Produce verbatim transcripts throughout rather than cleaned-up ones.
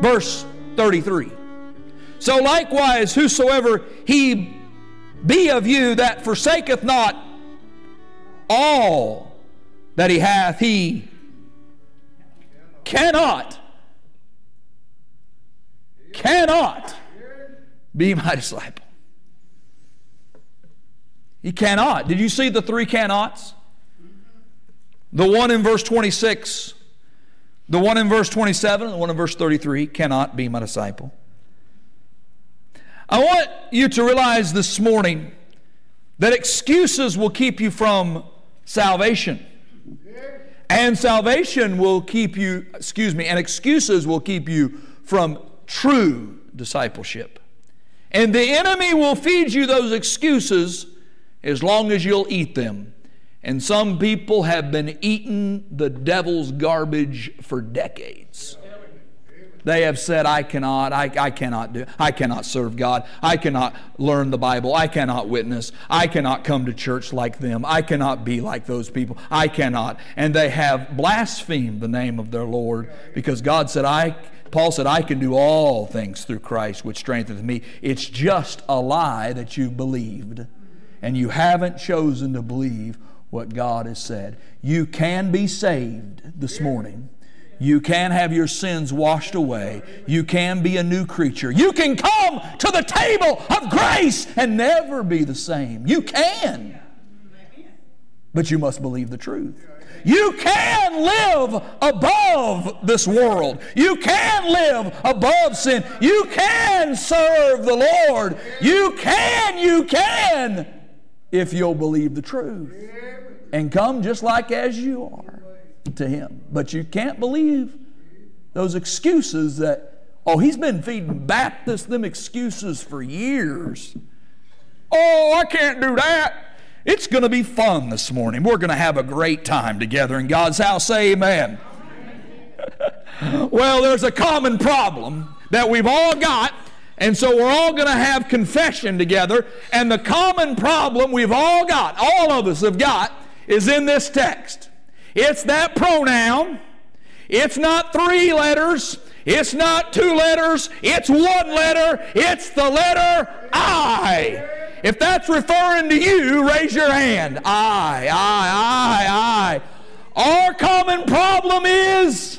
Verse thirty-three. So likewise, whosoever he be of you that forsaketh not all that he hath, he cannot, cannot be my disciple. He cannot. Did you see the three cannots? The one in verse twenty-six, the one in verse twenty-seven, and the one in verse thirty-three, cannot be my disciple. I want you to realize this morning that excuses will keep you from salvation. And salvation will keep you, excuse me, and excuses will keep you from true discipleship. And the enemy will feed you those excuses as long as you'll eat them. And some people have been eating the devil's garbage for decades. They have said, I cannot, I, I cannot do, I cannot serve God. I cannot learn the Bible. I cannot witness. I cannot come to church like them. I cannot be like those people. I cannot. And they have blasphemed the name of their Lord because God said, I, Paul said, I can do all things through Christ which strengtheneth me. It's just a lie that you believed. And you haven't chosen to believe what God has said. You can be saved this morning. You can have your sins washed away. You can be a new creature. You can come to the table of grace and never be the same. You can. But you must believe the truth. You can live above this world. You can live above sin. You can serve the Lord. You can, you can, if you'll believe the truth. And come just like as you are to Him. But you can't believe those excuses that, oh, he's been feeding Baptists them excuses for years. Oh, I can't do that. It's going to be fun this morning. We're going to have a great time together in God's house. Say amen. Well, there's a common problem that we've all got, and so we're all going to have confession together. And the common problem we've all got, all of us have got, is in this text. It's that pronoun. It's not three letters. It's not two letters. It's one letter. It's the letter I. If that's referring to you, raise your hand. I, I, I, I. Our common problem is...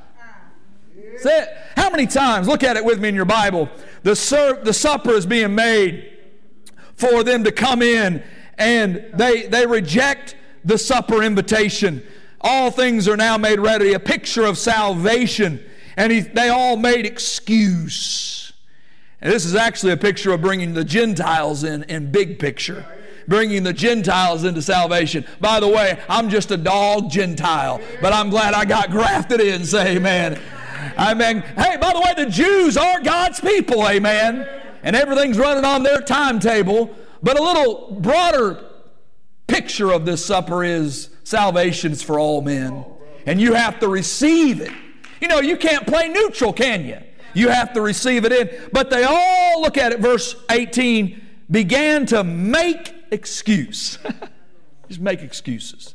Say it. How many times, look at it with me in your Bible, the, ser- the supper is being made for them to come in, and they, they reject the supper invitation. All things are now made ready, a picture of salvation. And he, they all made excuse. And this is actually a picture of bringing the Gentiles in, in big picture. Bringing the Gentiles into salvation. By the way, I'm just a dog Gentile, but I'm glad I got grafted in. Say amen. Amen. Hey, by the way, the Jews are God's people. Amen. And everything's running on their timetable. But a little broader picture of this supper is salvation's for all men. And you have to receive it. You know, you can't play neutral, can you? You have to receive it in. But they all, look at it, verse eighteen, began to make excuse. Just make excuses.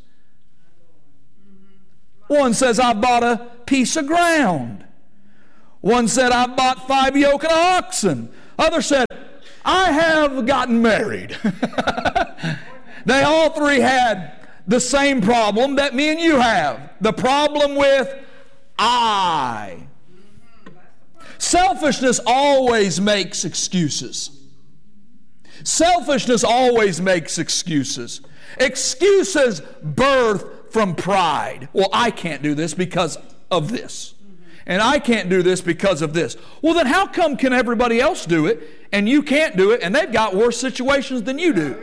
One says, I bought a piece of ground. One said, I bought five yoke of oxen. Other said, I have gotten married. They all three had the same problem that me and you have. The problem with I. Selfishness always makes excuses. Selfishness always makes excuses. Excuses birth from pride. Well, I can't do this because of this. And I can't do this because of this. Well, then how come can everybody else do it and you can't do it and they've got worse situations than you do?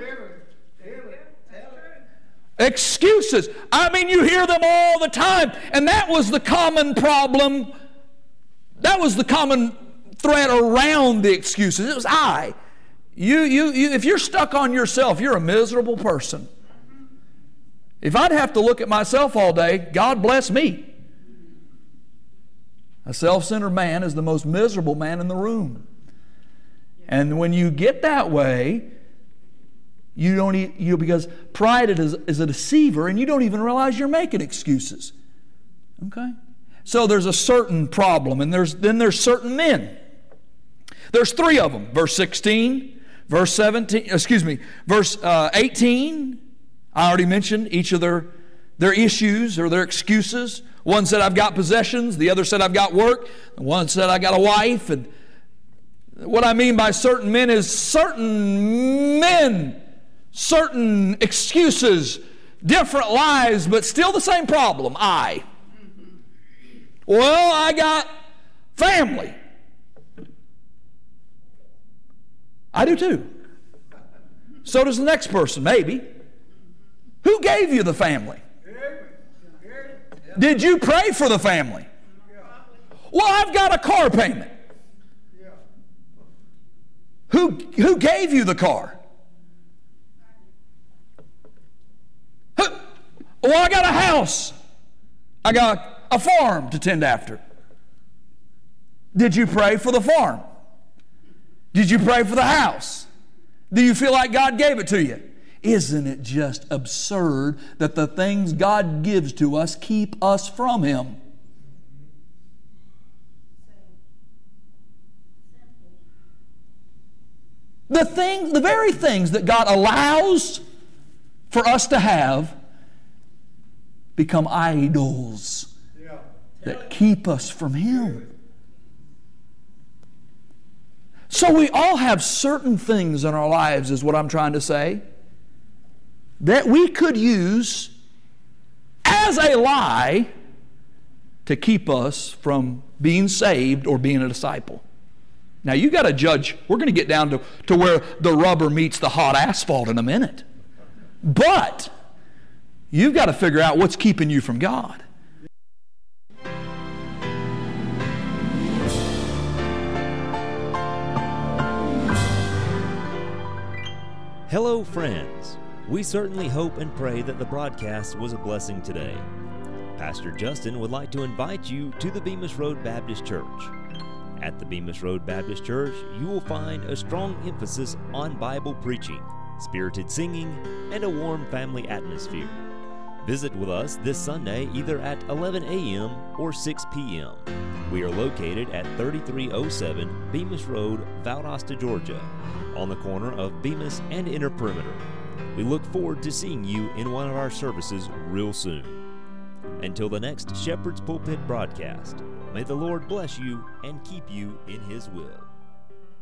Excuses. I mean, you hear them all the time. And that was the common problem. That was the common thread around the excuses. It was I. You, you, you, if you're stuck on yourself, you're a miserable person. If I'd have to look at myself all day, God bless me. A self-centered man is the most miserable man in the room. And when you get that way, you don't e- you because pride is, is a deceiver, and you don't even realize you're making excuses. Okay? So there's a certain problem, and there's then there's certain men. There's three of them. Verse sixteen, verse seventeen, excuse me, verse uh, eighteen. I already mentioned each of their, their issues or their excuses. One said, I've got possessions. The other said, I've got work. One said, I got a wife. And what I mean by certain men is certain men, certain excuses, different lies, but still the same problem. I. Well, I got family. I do too. So does the next person, maybe. Who gave you the family? Did you pray for the family? Well, I've got a car payment. Who, who gave you the car? Who? Well, I got a house. I got a farm to tend after. Did you pray for the farm? Did you pray for the house? Do you feel like God gave it to you? Isn't it just absurd that the things God gives to us keep us from Him? The thing, the very things that God allows for us to have become idols that keep us from Him. So we all have certain things in our lives, is what I'm trying to say, that we could use as a lie to keep us from being saved or being a disciple. Now you got to judge. We're going to get down to, to where the rubber meets the hot asphalt in a minute. But you've got to figure out what's keeping you from God. Hello, friends. We certainly hope and pray that the broadcast was a blessing today. Pastor Justin would like to invite you to the Bemis Road Baptist Church. At the Bemis Road Baptist Church, you will find a strong emphasis on Bible preaching, spirited singing, and a warm family atmosphere. Visit with us this Sunday either at eleven a.m. or six p.m. We are located at thirty-three oh seven Bemis Road, Valdosta, Georgia, on the corner of Bemis and Inner Perimeter. We look forward to seeing you in one of our services real soon. Until the next Shepherd's Pulpit broadcast, may the Lord bless you and keep you in His will.